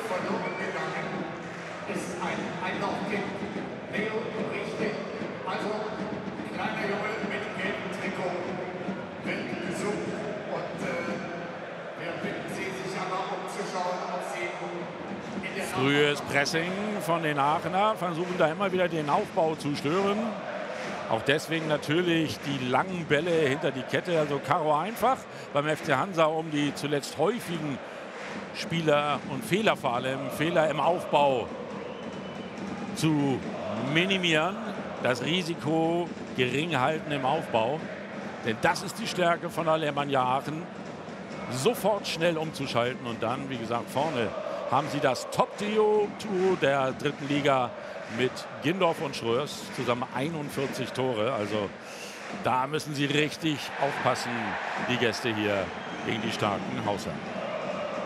verloren gegangen ist ein Einlaufkind. Leo Richte, also kleiner Junge mit gelbem Trikot, wird gesucht. Und wir bitten Sie, sich aber umzuschauen, ob Sie in der Frühes Pressing von den Aachener, versuchen da immer wieder den Aufbau zu stören. Auch deswegen natürlich die langen Bälle hinter die Kette. Also Karo einfach beim FC Hansa, um die zuletzt häufigen Spieler und Fehler, vor allem Fehler im Aufbau, zu minimieren. Das Risiko gering halten im Aufbau. Denn das ist die Stärke von Alemannia Aachen. Sofort schnell umzuschalten und dann, wie gesagt, vorne haben sie das Top-Trio der dritten Liga mit Gindorf und Schröers, zusammen 41 Tore. Also da müssen sie richtig aufpassen, die Gäste hier gegen die starken Hausher.